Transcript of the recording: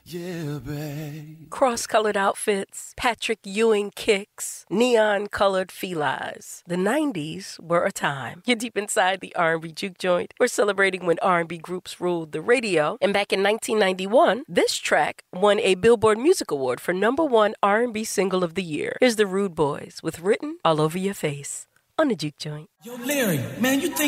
Yeah, babe. Cross-colored outfits, Patrick Ewing kicks, neon-colored felines. The 90s were a time. You're deep inside the R&B juke joint. We're celebrating when R&B groups ruled the radio. And back in 1991, this track won a Billboard Music Award for #1 R&B Single of the Year. Here's the Rude Boys with Written All Over Your Face on the Juke Joint. Yo, Larry, man, you think